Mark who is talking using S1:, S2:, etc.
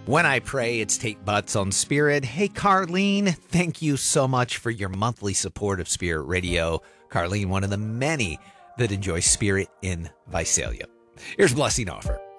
S1: When I pray, it's Tate Butts on Spirit. Hey, Carlene, thank you so much for your monthly support of Spirit Radio. Carlene, one of the many that enjoy Spirit in Visalia. Here's Blessing Offer.